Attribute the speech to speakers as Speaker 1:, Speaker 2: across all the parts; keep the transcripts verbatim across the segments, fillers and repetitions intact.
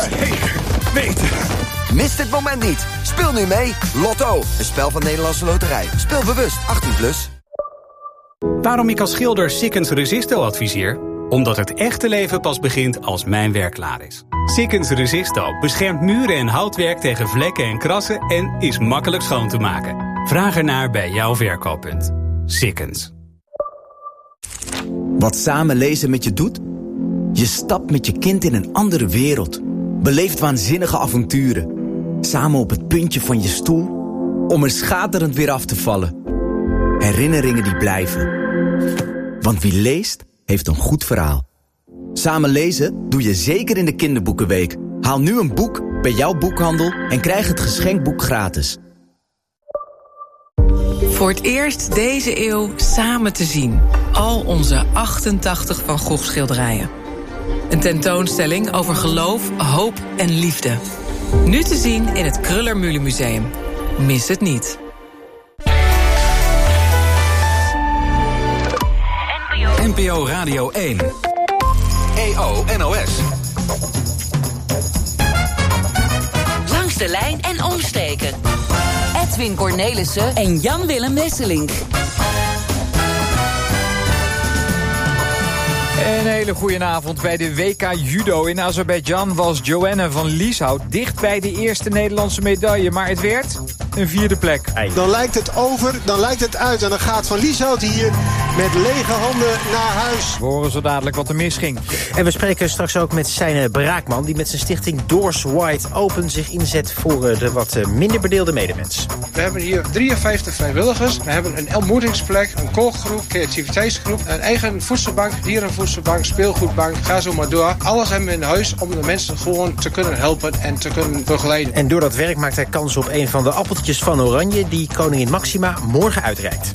Speaker 1: Hey, weet.
Speaker 2: Mis dit moment niet. Speel nu mee. Lotto, een spel van Nederlandse Loterij. Speel bewust, achttien plus.
Speaker 3: Waarom ik als schilder Sikkens Resisto adviseer? Omdat het echte leven pas begint als mijn werk klaar is. Sikkens Resisto beschermt muren en houtwerk tegen vlekken en krassen en is makkelijk schoon te maken. Vraag ernaar bij jouw verkooppunt. Sikkens.
Speaker 4: Wat samen lezen met je doet? Je stapt met je kind in een andere wereld. Beleeft waanzinnige avonturen. Samen op het puntje van je stoel, om er schaterend weer af te vallen. Herinneringen die blijven. Want wie leest, heeft een goed verhaal. Samen lezen doe je zeker in de kinderboekenweek. Haal nu een boek bij jouw boekhandel en krijg het geschenkboek gratis.
Speaker 5: Voor het eerst deze eeuw samen te zien. Al onze achtentachtig Van Gogh schilderijen. Een tentoonstelling over geloof, hoop en liefde. Nu te zien in het Kröller-Müller Museum. Mis het niet.
Speaker 6: N P O Radio één. E O N O S.
Speaker 7: Langs de lijn en omstreken. Edwin Cornelissen en Jan-Willem Wesselink.
Speaker 8: Een hele goede avond. Bij de W K Judo in Azerbeidzjan was Joanne van Lieshout dicht bij de eerste Nederlandse medaille. Maar het werd een vierde plek.
Speaker 9: Dan lijkt het over, dan lijkt het uit. En dan gaat Van Lieshout hier met lege handen naar huis.
Speaker 8: We horen zo dadelijk wat er misging.
Speaker 10: En we spreken straks ook met Stijne Braakman, die met zijn stichting Doors Wide Open zich inzet voor de wat minder bedeelde medemens.
Speaker 11: We hebben hier drieënvijftig vrijwilligers. We hebben een ontmoetingsplek, een kookgroep, creativiteitsgroep, een eigen voedselbank, dierenvoedselbank, speelgoedbank. Ga zo maar door. Alles hebben we in huis om de mensen gewoon te kunnen helpen en te kunnen begeleiden.
Speaker 10: En door dat werk maakt hij kans op een van de appeltjes van Oranje die koningin Maxima morgen uitreikt.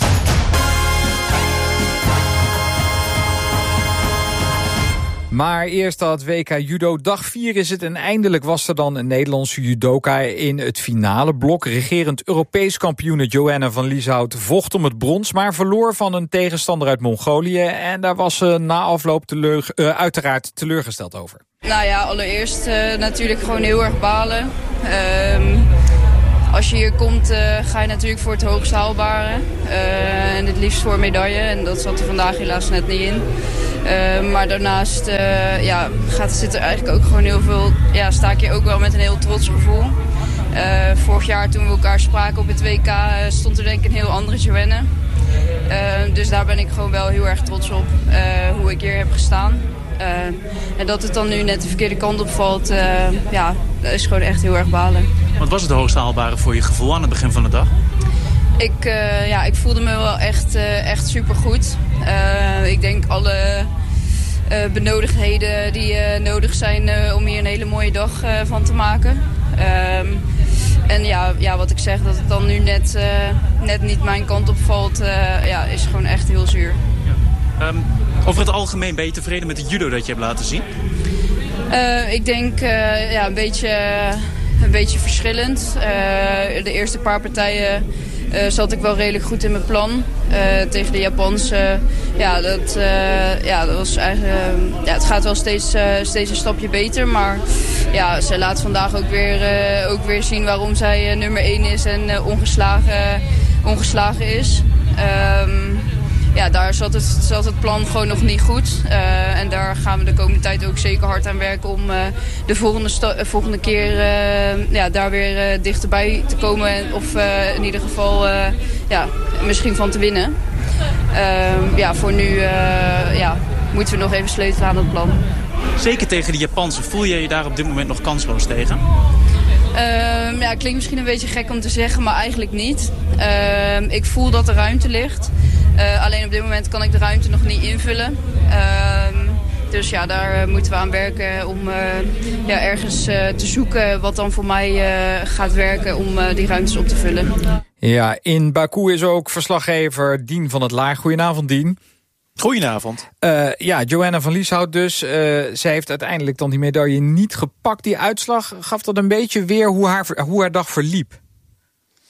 Speaker 8: Maar eerst dat W K Judo. Dag vier is het en eindelijk was er dan een Nederlandse judoka in het finale blok. Regerend Europees kampioene Joanne van Lieshout vocht om het brons, maar verloor van een tegenstander uit Mongolië. En daar was ze na afloop teleur, uh, uiteraard teleurgesteld over.
Speaker 12: Nou ja, allereerst uh, natuurlijk gewoon heel erg balen. Um, als je hier komt uh, ga je natuurlijk voor het hoogst haalbare. Uh, en het liefst voor een medaille. En dat zat er vandaag helaas net niet in. Uh, maar daarnaast uh, ja, gaat, zit er eigenlijk ook gewoon heel veel... Ja, sta ik hier ook wel met een heel trots gevoel. Uh, vorig jaar toen we elkaar spraken op het W K uh, stond er denk ik een heel andere Joanne. Uh, dus daar ben ik gewoon wel heel erg trots op uh, hoe ik hier heb gestaan. Uh, en dat het dan nu net de verkeerde kant op valt, uh, ja, dat is gewoon echt heel erg balen.
Speaker 13: Wat was het hoogst haalbare voor je gevoel aan het begin van de dag?
Speaker 12: Ik, uh, ja, ik voelde me wel echt, uh, echt supergoed. Uh, ik denk alle uh, benodigdheden die uh, nodig zijn uh, om hier een hele mooie dag uh, van te maken. Uh, en ja, ja, wat ik zeg, dat het dan nu net, uh, net niet mijn kant op valt, uh, ja, is gewoon echt heel zuur.
Speaker 13: Ja. Um, over het algemeen ben je tevreden met het judo dat je hebt laten zien?
Speaker 12: Uh, ik denk uh, ja, een, beetje, een beetje verschillend. Uh, de eerste paar partijen uh, zat ik wel redelijk goed in mijn plan. Uh, tegen de Japanse, ja, dat, uh, ja, dat was eigenlijk, uh, ja, het gaat wel steeds, uh, steeds een stapje beter. Maar ja, zij laat vandaag ook weer, uh, ook weer zien waarom zij uh, nummer één is en uh, ongeslagen, ongeslagen is. Um, Ja, daar zat het, zat het plan gewoon nog niet goed. Uh, en daar gaan we de komende tijd ook zeker hard aan werken om uh, de volgende, sta- uh, volgende keer uh, ja, daar weer uh, dichterbij te komen. Of uh, in ieder geval uh, ja, misschien van te winnen. Uh, ja, voor nu uh, ja, moeten we nog even sleutelen aan dat plan.
Speaker 13: Zeker tegen de Japanse. Voel je je daar op dit moment nog kansloos tegen?
Speaker 12: Uh, ja, klinkt misschien een beetje gek om te zeggen, maar eigenlijk niet. Uh, ik voel dat er ruimte ligt. Uh, alleen op dit moment kan ik de ruimte nog niet invullen. Uh, dus ja, daar uh, moeten we aan werken om uh, ja, ergens uh, te zoeken wat dan voor mij uh, gaat werken om uh, die ruimtes op te vullen.
Speaker 8: Ja, in Baku is ook verslaggever Dien van het Laar. Goedenavond, Dien.
Speaker 14: Goedenavond.
Speaker 8: Uh, ja, Joanne van Lieshout dus. Uh, zij heeft uiteindelijk dan die medaille niet gepakt. Die uitslag gaf dat een beetje weer hoe haar, hoe haar dag verliep.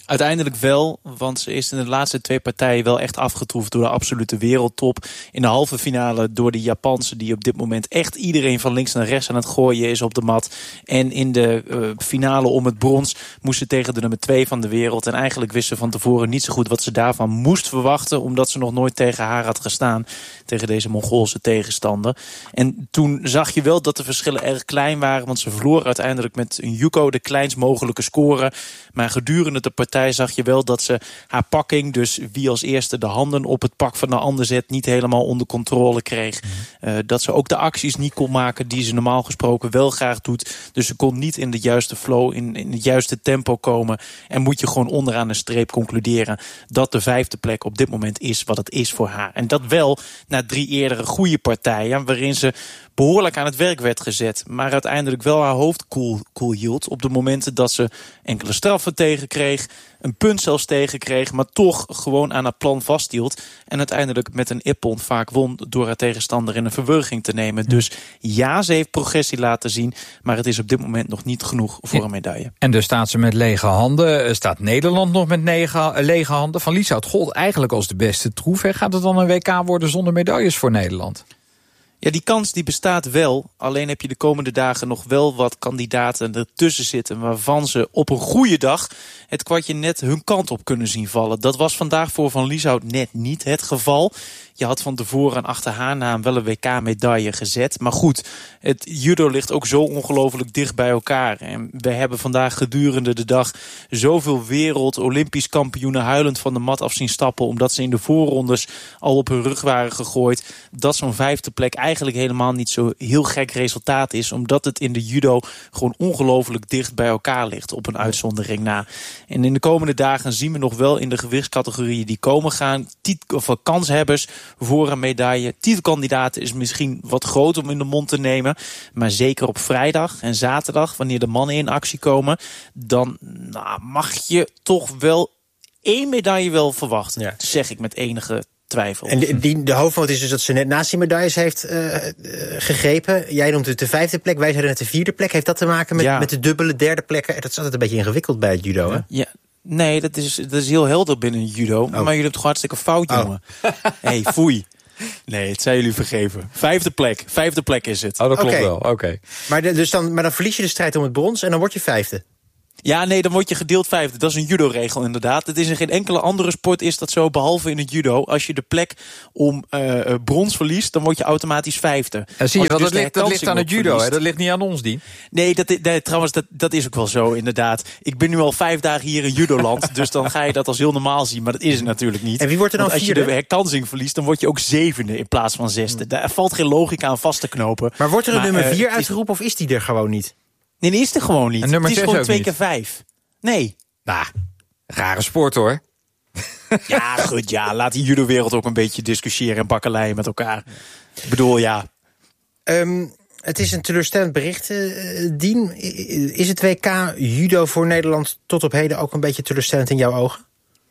Speaker 1: Uiteindelijk wel, want ze is in de laatste twee partijen wel echt afgetroefd door de absolute wereldtop. In de halve finale door de Japanse, die op dit moment echt iedereen van links naar rechts aan het gooien is op de mat. En in de uh, finale om het brons moest ze tegen de nummer twee van de wereld. En eigenlijk wist ze van tevoren niet zo goed wat ze daarvan moest verwachten, omdat ze nog nooit tegen haar had gestaan, tegen deze Mongoolse tegenstander. En toen zag je wel dat de verschillen erg klein waren, want ze verloor uiteindelijk met een Yuko de kleinst mogelijke score. Maar gedurende de partij zag je wel dat ze haar pakking, dus wie als eerste de handen op het pak van de ander zet, niet helemaal onder controle kreeg. Uh, dat ze ook de acties niet kon maken die ze normaal gesproken wel graag doet. Dus ze kon niet in de juiste flow, in, in het juiste tempo komen. En moet je gewoon onderaan de streep concluderen dat de vijfde plek op dit moment is wat het is voor haar. En dat wel na drie eerdere goede partijen, waarin ze behoorlijk aan het werk werd gezet, maar uiteindelijk wel haar hoofd koel, koel hield op de momenten dat ze enkele straffen tegenkreeg, een punt zelfs tegenkreeg, maar toch gewoon aan haar plan vasthield en uiteindelijk met een ippon vaak won door haar tegenstander in een verwurging te nemen. Dus ja, ze heeft progressie laten zien, maar het is op dit moment nog niet genoeg voor ja. een medaille.
Speaker 8: En dus staat ze met lege handen, staat Nederland nog met nege, lege handen. Van Lieshout gold eigenlijk als de beste troef. Hè? Gaat het dan een W K worden zonder medailles voor Nederland?
Speaker 1: Ja, die kans die bestaat wel. Alleen heb je de komende dagen nog wel wat kandidaten ertussen zitten, waarvan ze op een goede dag het kwartje net hun kant op kunnen zien vallen. Dat was vandaag voor Van Lieshout net niet het geval. Je had van tevoren en achter haar naam wel een W K-medaille gezet. Maar goed, het judo ligt ook zo ongelooflijk dicht bij elkaar. En we hebben vandaag gedurende de dag zoveel wereld, Olympisch kampioenen huilend van de mat af zien stappen, omdat ze in de voorrondes al op hun rug waren gegooid, dat zo'n vijfde plek eigenlijk helemaal niet zo heel gek resultaat is, omdat het in de judo gewoon ongelooflijk dicht bij elkaar ligt, op een uitzondering na. En in de komende dagen zien we nog wel in de gewichtscategorieën die komen gaan, tit- of kanshebbers voor een medaille. Titelkandidaten is misschien wat groot om in de mond te nemen, maar zeker op vrijdag en zaterdag, wanneer de mannen in actie komen, dan nou, mag je toch wel één medaille wel verwachten. Ja. Zeg ik met enige twijfel.
Speaker 10: En die, die, de hoofdmoot is dus dat ze net naast die medailles heeft uh, uh, gegrepen. Jij noemt het de vijfde plek, wij zeiden net de vierde plek. Heeft dat te maken met, ja. met de dubbele derde plekken? Dat is altijd een beetje ingewikkeld bij het judo, hè?
Speaker 1: Ja. Nee, dat is, dat is heel helder binnen judo. Oh. Maar jullie hebben het gewoon hartstikke fout, jongen. Hé, oh. hey, foei. Nee, het zijn jullie vergeven. Vijfde plek. Vijfde plek is het.
Speaker 8: Oh, dat klopt okay. wel. Oké. Okay.
Speaker 10: Maar, de, dus dan, maar dan verlies je de strijd om het brons en dan word je vijfde.
Speaker 1: Ja, nee, dan word je gedeeld vijfde. Dat is een judo-regel inderdaad. Het is in geen enkele andere sport is dat zo, behalve in het judo. Als je de plek om uh, brons verliest, dan word je automatisch vijfde.
Speaker 8: Ja, zie je wel, dus dat, ligt, dat ligt aan het judo, hè? Dat ligt niet aan ons, Dien.
Speaker 1: Nee, dat, nee trouwens, dat, dat is ook wel zo, inderdaad. Ik ben nu al vijf dagen hier in judoland, dus dan ga je dat als heel normaal zien. Maar dat is het natuurlijk niet.
Speaker 10: En wie wordt er dan
Speaker 1: Want
Speaker 10: vierde?
Speaker 1: Als je de herkansing verliest, dan word je ook zevende in plaats van zesde. Daar valt geen logica aan vast te knopen.
Speaker 10: Maar wordt er een maar, nummer vier uh, uitgeroepen of is die er gewoon niet?
Speaker 1: Nee, die is er gewoon niet. Het is gewoon twee keer vijf. Nee.
Speaker 8: Nou, rare sport hoor.
Speaker 1: Ja, goed, ja. Laat die judo-wereld ook een beetje discussiëren en bakkeleien met elkaar. Ik bedoel, ja.
Speaker 10: Um, het is een teleurstellend bericht, uh, Dien. Is het W K judo voor Nederland tot op heden ook een beetje teleurstellend in jouw ogen?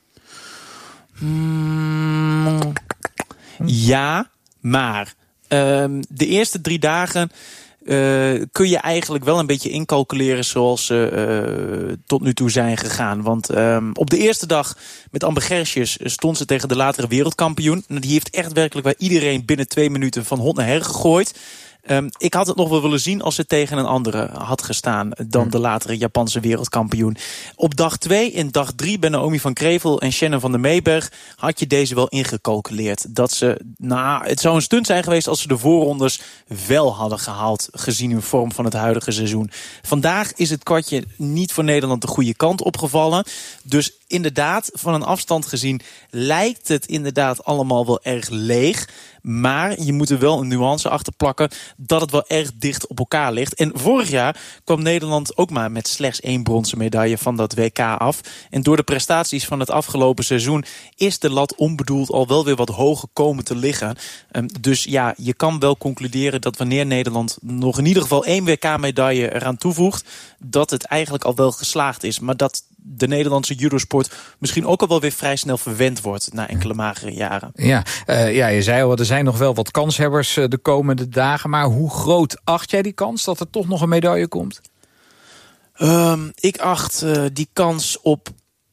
Speaker 1: Mm, ja, maar um, de eerste drie dagen Uh, kun je eigenlijk wel een beetje incalculeren zoals ze uh, tot nu toe zijn gegaan. Want um, op de eerste dag met Amber Gersjes stond ze tegen de latere wereldkampioen. En die heeft echt werkelijk bij iedereen binnen twee minuten van hot naar her gegooid. Um, ik had het nog wel willen zien als ze tegen een andere had gestaan dan de latere Japanse wereldkampioen. Op dag twee en dag drie bij Naomi van Krevel en Shannon van der Meeberg had je deze wel ingecalculeerd. Dat ze, nou, het zou een stunt zijn geweest als ze de voorrondes wel hadden gehaald, gezien hun vorm van het huidige seizoen. Vandaag is het kwartje niet voor Nederland de goede kant opgevallen. Dus inderdaad, van een afstand gezien lijkt het inderdaad allemaal wel erg leeg. Maar je moet er wel een nuance achter plakken dat het wel erg dicht op elkaar ligt. En vorig jaar kwam Nederland ook maar met slechts één bronzen medaille van dat W K af. En door de prestaties van het afgelopen seizoen is de lat onbedoeld al wel weer wat hoger komen te liggen. Um, dus ja, je kan wel concluderen dat wanneer Nederland nog in ieder geval één W K-medaille eraan toevoegt, dat het eigenlijk al wel geslaagd is. Maar dat de Nederlandse judosport misschien ook al wel weer vrij snel verwend wordt na enkele magere jaren.
Speaker 8: Ja, uh, ja, je zei al, er zijn nog wel wat kanshebbers uh, de komende dagen. Maar hoe groot acht jij die kans dat er toch nog een medaille komt?
Speaker 1: Um, ik acht uh, die kans op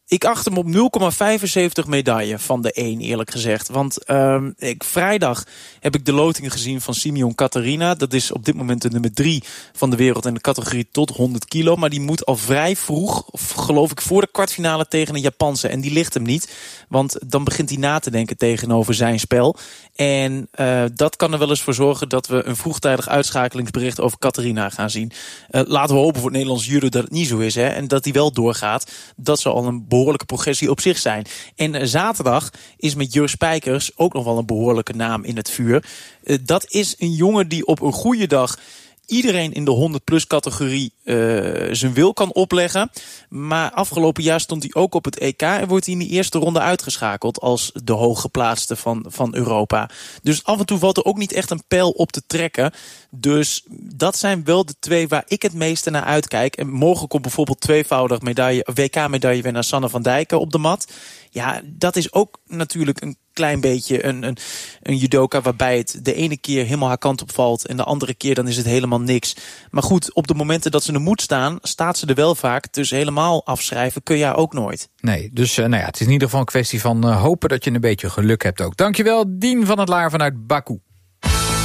Speaker 1: Ik acht hem op nul komma vijfenzeventig medaille van de één, eerlijk gezegd. Want uh, ik, vrijdag heb ik de loting gezien van Simeon Katerina. Dat is op dit moment de nummer drie van de wereld in de categorie tot honderd kilo. Maar die moet al vrij vroeg, of geloof ik voor de kwartfinale tegen een Japanse. En die ligt hem niet, want dan begint hij na te denken tegenover zijn spel. En uh, dat kan er wel eens voor zorgen dat we een vroegtijdig uitschakelingsbericht over Katerina gaan zien. Uh, laten we hopen voor het Nederlands judo dat het niet zo is, hè, en dat hij wel doorgaat. Dat zal al een behoorlijke progressie op zich zijn. En uh, zaterdag is met Jur Spijkers ook nog wel een behoorlijke naam in het vuur. Uh, dat is een jongen die op een goede dag iedereen in de honderd plus categorie uh, zijn wil kan opleggen. Maar afgelopen jaar stond hij ook op het E K en wordt hij in de eerste ronde uitgeschakeld als de hooggeplaatste van, van Europa. Dus af en toe valt er ook niet echt een pijl op te trekken. Dus dat zijn wel de twee waar ik het meeste naar uitkijk. En morgen komt bijvoorbeeld tweevoudig medaille, W K-medaillewinnaar Sanne van Dijken op de mat. Ja, dat is ook natuurlijk een klein beetje een, een, een judoka waarbij het de ene keer helemaal haar kant op valt en de andere keer dan is het helemaal niks. Maar goed, op de momenten dat ze er moet staan, staat ze er wel vaak. Dus helemaal afschrijven kun je haar ook nooit.
Speaker 8: Nee, dus uh, nou ja, het is in ieder geval een kwestie van uh, hopen dat je een beetje geluk hebt ook. Dankjewel, Dien van het Laar vanuit Baku.